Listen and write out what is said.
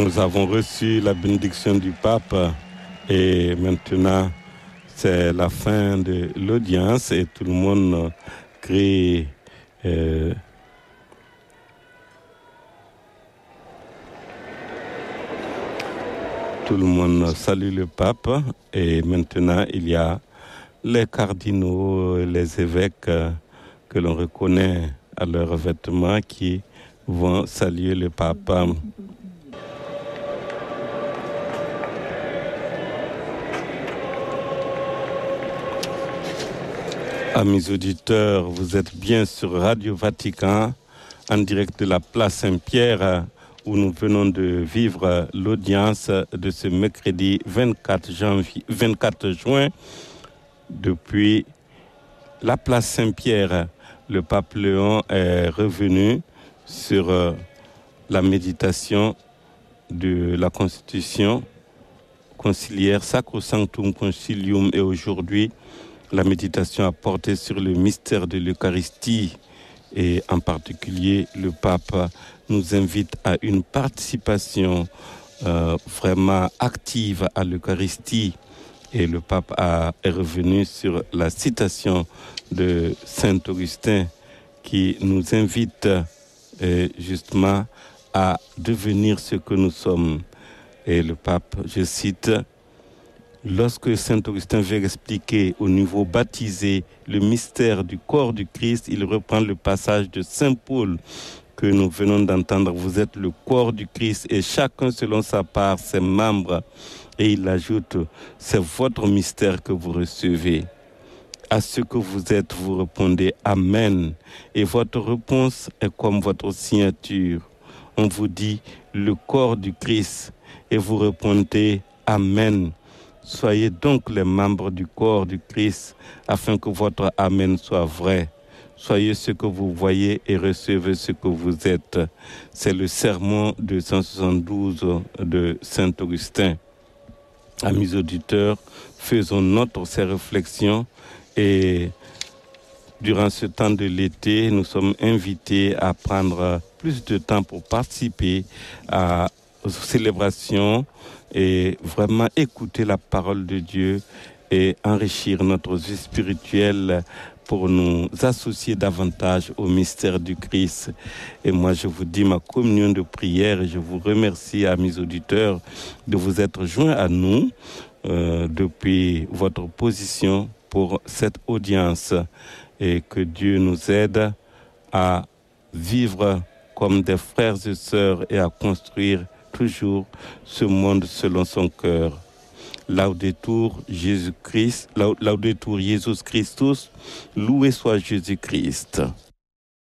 Nous avons reçu la bénédiction du pape et maintenant c'est la fin de l'audience et tout le monde crie tout le monde salue le pape et maintenant il y a les cardinaux, les évêques que l'on reconnaît à leurs vêtements qui vont saluer le pape. Amis auditeurs, vous êtes bien sur Radio Vatican, en direct de la place Saint-Pierre, où nous venons de vivre l'audience de ce mercredi 24 juin. Depuis la place Saint-Pierre, le pape Léon est revenu sur la méditation de la Constitution conciliaire Sacrosanctum Concilium et aujourd'hui, la méditation a porté sur le mystère de l'Eucharistie et en particulier le pape nous invite à une participation vraiment active à l'Eucharistie et le pape est revenu sur la citation de Saint Augustin qui nous invite justement à devenir ce que nous sommes. Et le pape, je cite, lorsque Saint Augustin veut expliquer au niveau baptisé le mystère du corps du Christ, il reprend le passage de Saint Paul que nous venons d'entendre. Vous êtes le corps du Christ et chacun selon sa part, ses membres. Et il ajoute, c'est votre mystère que vous recevez. À ce que vous êtes, vous répondez Amen. Et votre réponse est comme votre signature. On vous dit le corps du Christ et vous répondez Amen. Soyez donc les membres du corps du Christ afin que votre Amen soit vrai. Soyez ce que vous voyez et recevez ce que vous êtes. C'est le sermon 272 de Saint Augustin. Amis auditeurs, faisons note de ces réflexions et durant ce temps de l'été, nous sommes invités à prendre plus de temps pour participer aux célébrations et vraiment écouter la parole de Dieu et enrichir notre vie spirituelle pour nous associer davantage au mystère du Christ. Et moi, je vous dis ma communion de prière et je vous remercie, amis auditeurs, de vous être joints à nous depuis votre position pour cette audience et que Dieu nous aide à vivre comme des frères et sœurs et à construire toujours ce monde selon son cœur. Laudetur Jesus Christus, loué soit Jésus-Christ.